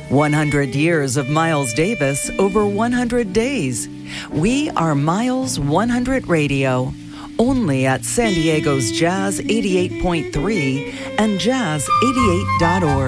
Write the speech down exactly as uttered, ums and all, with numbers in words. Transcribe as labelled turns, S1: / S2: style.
S1: one hundred years of Miles Davis over one hundred days. We are Miles one hundred Radio, only at San Diego's Jazz eighty-eight point three and jazz eighty-eight dot org.